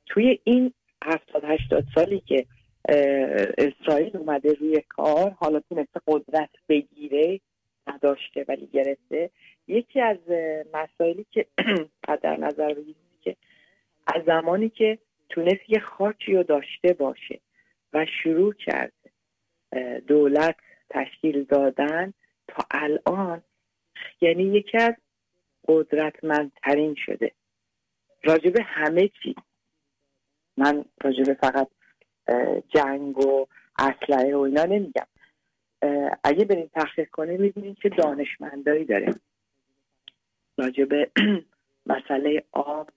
توی این 70-80 سالی که اسرائیل اومده روی کار، حالا تونسته قدرت بگیره، نداشته ولی گرفته. یکی از مسائلی که در نظر بگیریم که از زمانی که تونست یه خاکی رو داشته باشه و شروع کرد دولت تشکیل دادن تا الان، یعنی یکی از قدرتمندترین شده راجب همه چی. من راجب فقط جنگ و اسلحه و اینا نمیگم. اگه بریم تحقیق کنیم میبینیم که دانشمندایی داره راجب مسئله آب،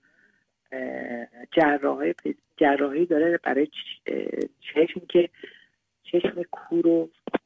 جراحی داره برای چشم که چشم کور رو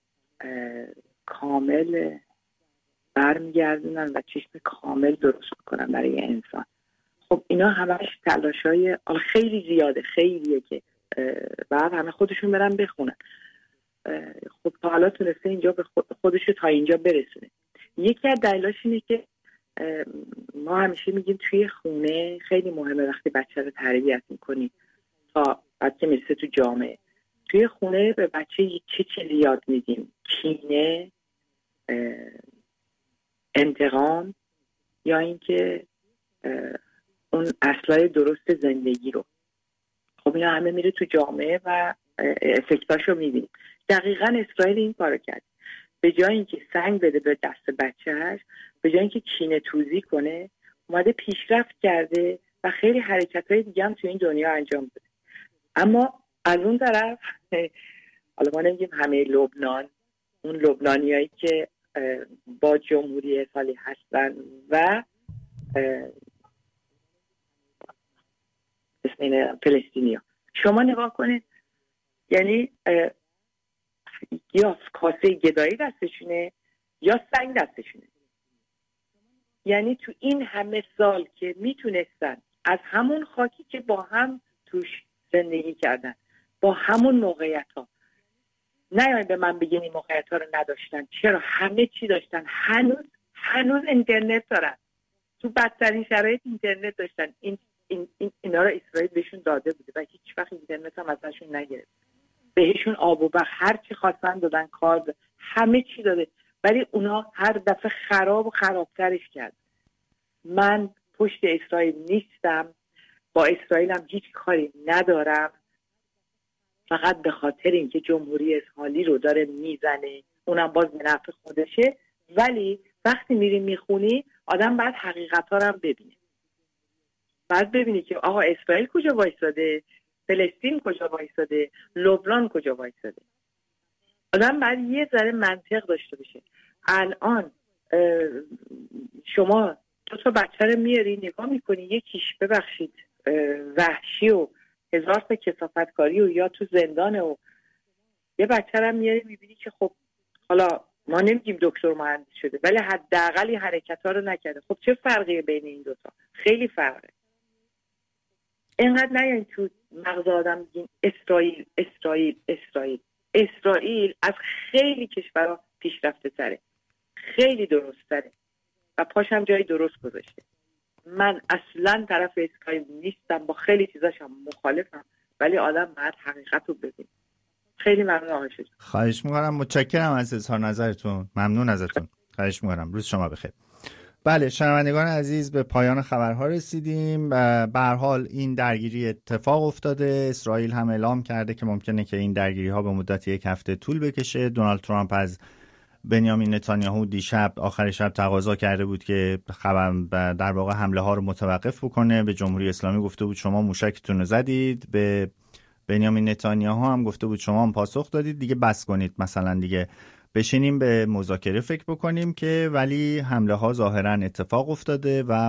کامل برمیگردونن و چشم کامل درست میکنن برای انسان. خب اینا همش تلاشای خیلی زیاده، خیلیه که بعد همه خودشون برن بخونن. خب تا حالا تونسته اینجا به خودشو تا اینجا برسونه. یکی از دلایلش اینه که ما همیشه میگیم توی خونه خیلی مهمه وقتی بچه رو تربیت میکنی تا بچه میرسه تو جامعه. توی خونه به بچه چه چیزی یاد میدیم؟ کینه، انتقام، یا اینکه اون اصلای درست زندگی رو. خب اینا همه میره تو جامعه و افکتاشو میبینیم. دقیقاً اسرائیل این کارو کرد. به جای اینکه سنگ بده به دست بچه‌اش، به جای اینکه کینه توزی کنه، اومده پیشرفت کرده و خیلی حرکت‌های دیگه هم تو این دنیا انجام بده. اما از اون طرف حالا ما نمیگیم همه لبنان، اون لبنانیایی که با جمهوری اسرائیل هستن و اسم فلسطینیا، شما نگاه کنید، یعنی یا کاسه گدایی دستشونه یا سنگ دستشونه. یعنی تو این همه سال که میتونستن از همون خاکی که با هم توش زندگی کردن، با همون موقعیت ها، نیاین به من بگین این موقعیت ها رو نداشتن. چرا؟ همه چی داشتن. هنوز اینترنت دارن. تو بدترین شرایط اینترنت داشتن. اینا رو اسرائیل بهشون داده بوده و هیچ وقت اینترنت هم ازشون نگرفت. بهشون آب و برق هر چی خواستن دادن، کار دادن، همه چی داده، ولی اونا هر دفعه خراب و خرابترش کرد. من پشت اسرائیل نیستم، با اسرائیل هم هیچ کاری ندارم، فقط به خاطر اینکه جمهوری اسرائیلی رو داره میزنه، اونم باز به نفع خودشه. ولی وقتی میری میخونی آدم باید حقیقت ها رو هم ببینه. بعد ببینی که آقا اسرائیل کجا وایساده، فلسطین کجا وایساده، لبنان کجا وایساده. آدم باید یه ذره منطق داشته باشه. الان شما 2 بچه رو میاری نگاه میکنی، یکیش ببخشید وحشی و 1000 تا کثافتکاری و یا تو زندانه، و یه بچه رو میاری میبینی که خب حالا ما نمیگیم دکتر مهندس شده ولی حداقل این حرکت ها رو نکرده. خب چه فرقیه بین این دوتا؟ خیلی فرقه. اینقدر نیاین تو مغز آدم بگین اسرائیل اسرائیل اسرائیل. اسرائیل از خیلی کشورها پیشرفته تره، خیلی درست تره و پاشم جای درست گذاشته. من اصلا طرف اسرائیل نیستم، با خیلی چیزاشم مخالفم، ولی آدم باید حقیقت رو ببین. خیلی ممنون آقای شجاع. خواهش میکنم، متشکرم از اظهار نظرتون، ممنون ازتون. خواهش میکنم، روز شما بخیر. بله شنوندگان عزیز، به پایان خبرها رسیدیم. به هر حال این درگیری اتفاق افتاده. اسرائیل هم اعلام کرده که ممکنه که این درگیری ها به مدت 1 هفته طول بکشه. دونالد ترامپ از بنیامین نتانیاهو دیشب آخر شب تقاضا کرده بود که در واقع حمله ها رو متوقف بکنه. به جمهوری اسلامی گفته بود شما موشکتون رو زدید، به بنیامین نتانیاهو هم گفته بود شما هم پاسخ دادید، دیگه بس کنید، مثلا دیگه بشینیم به مذاکره فکر بکنیم. که ولی حمله ها ظاهرا اتفاق افتاده و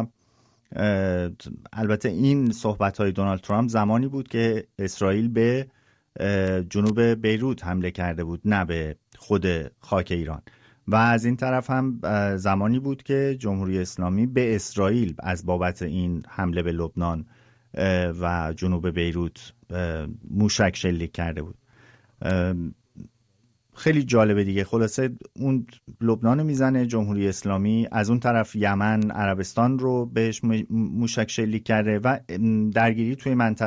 البته این صحبت های دونالد ترامپ زمانی بود که اسرائیل به جنوب بیروت حمله کرده بود، نه به خود خاک ایران. و از این طرف هم زمانی بود که جمهوری اسلامی به اسرائیل از بابت این حمله به لبنان و جنوب بیروت موشک شلیک کرده بود. خیلی جالبه دیگه. خلاصه اون لبنان میزنه جمهوری اسلامی، از اون طرف یمن، عربستان رو بهش موشک شلیک کرده و درگیری توی منطقه